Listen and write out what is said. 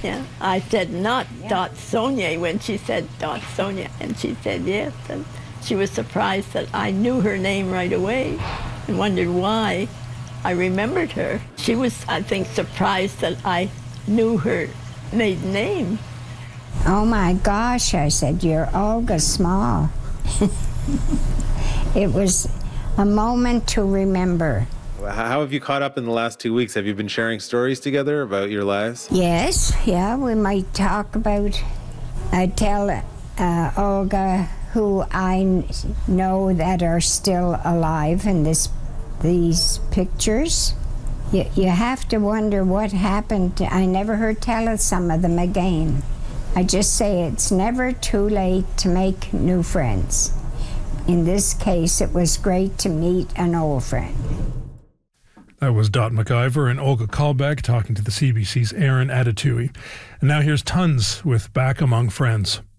Yeah, I said not Dot Sonia when she said Dot Sonia, and she said yes, and she was surprised that I knew her name right away and wondered why I remembered her. She was, I think, surprised that I knew her maiden name. Oh my gosh, I said, you're Olga Small. It was a moment to remember. How have you caught up in the last 2 weeks? Have you been sharing stories together about your lives? Yes, yeah, we might talk about, I tell Olga who I know that are still alive in these pictures. You have to wonder what happened. I never heard tell of some of them again. I just say it's never too late to make new friends. In this case, it was great to meet an old friend. That was Dot McIver and Olga Kalbeck talking to the CBC's Aaron Adatui. And now here's Tons with Back Among Friends.